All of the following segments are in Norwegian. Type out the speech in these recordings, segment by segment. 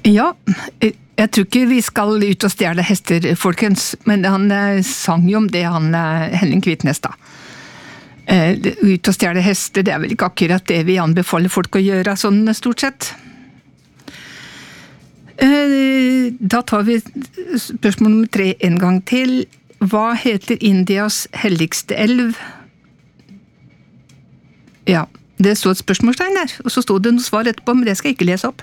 Ja, jeg tror ikke vi skal ut og stjele hester, folkens, men han sang jo om det, Henning Kvitnes da. Ut og stjele hester, det vel ikke akkurat det vi anbefaler folk å gjøre, sånn stort sett. Da tar vi spørsmål nummer 3 en gang til. Hva heter Indias helligste elv? Ja, det stod et spørsmålstegn der, og så stod det noe svar etterpå, men det skal jeg ikke lese opp.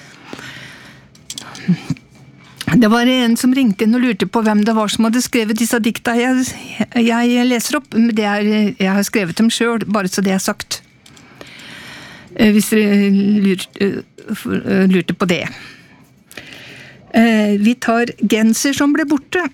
Det var en som ringte inn og lurte på hvem det var som hadde skrevet disse dikta jeg leser opp, men jeg har skrevet dem selv, bare så det sagt. Hvis dere lurte på det. Vi tar genser som ble borte.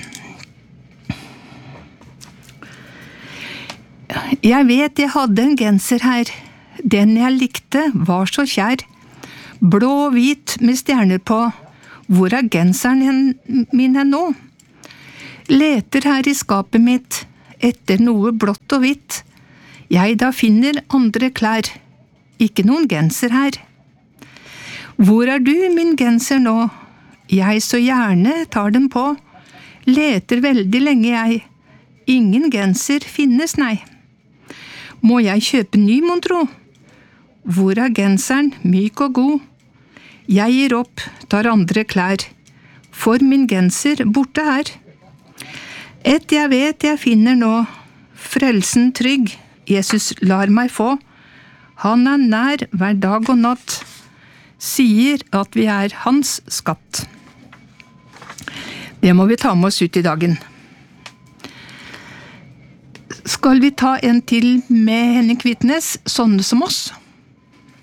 Jeg vet jeg hadde en genser her. Den jeg likte var så kjær. Blå og hvit med stjerner på. Hvor genseren min nå? Leter her i skapet mitt, etter noe blått og hvitt. Jeg da finner andre klær, ikke noen genser her. Hvor du, min genser nå? Jeg så gjerne tar den på. Leter veldig lenge jeg. Ingen genser finnes, nei. Må jeg kjøpe ny, mon tro? Hvor genseren, myk og god? Jeg gir opp, tar andre klær, for min genser borte her. Et jeg vet jeg finner nå, frelsen trygg, Jesus lar meg få. Han nær hver dag og natt, sier at vi hans skatt. Det må vi ta med oss ut i dagen. Skal vi ta en til med Henning Kvitnes, Sånne som oss?